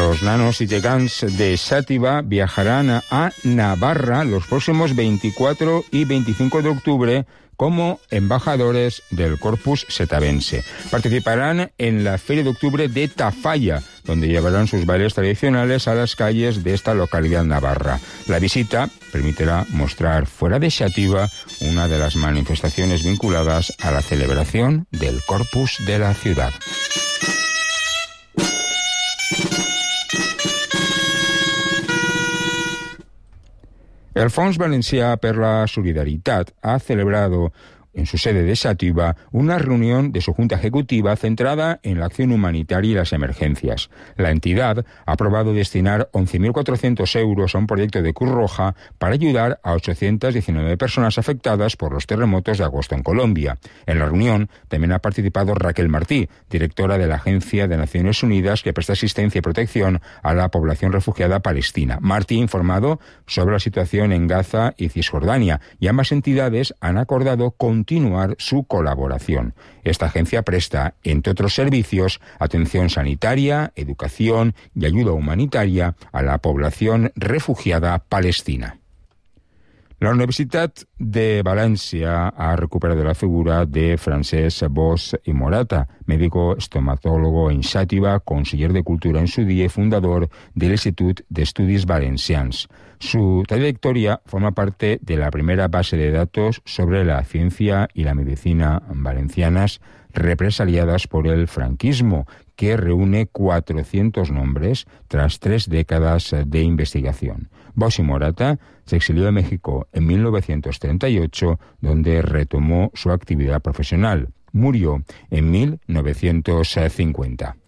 Los nanos y gegants de Xàtiva viajarán a Navarra los próximos 24 y 25 de octubre como embajadores del Corpus Setavense. Participarán en la Feria de Octubre de Tafalla, donde llevarán sus bailes tradicionales a las calles de esta localidad navarra. La visita permitirá mostrar fuera de Xàtiva una de las manifestaciones vinculadas a la celebración del Corpus de la ciudad. El Fons Valencià per la Solidaritat ha celebrado en su sede de Xàtiva una reunión de su Junta Ejecutiva centrada en la acción humanitaria y las emergencias. La entidad ha aprobado destinar 11.400 euros a un proyecto de Cruz Roja para ayudar a 819 personas afectadas por los terremotos de agosto en Colombia. En la reunión también ha participado Raquel Martí, directora de la Agencia de Naciones Unidas que presta asistencia y protección a la población refugiada palestina. Martí ha informado sobre la situación en Gaza y Cisjordania y ambas entidades han acordado continuar su colaboración. Esta agencia presta, entre otros servicios, atención sanitaria, educación y ayuda humanitaria a la población refugiada palestina. La Universitat de València ha recuperado la figura de Francesc Bosch i Morata, médico estomatólogo en Xàtiva, conseller de Cultura en su día y fundador del Institut d'Estudis Valencians. Su trayectoria forma parte de la primera base de datos sobre la ciencia y la medicina valencianas represaliadas por el franquismo, que reúne 400 nombres tras 3 décadas de investigación. Bosch y Morata se exilió de México en 1938, donde retomó su actividad profesional. Murió en 1950.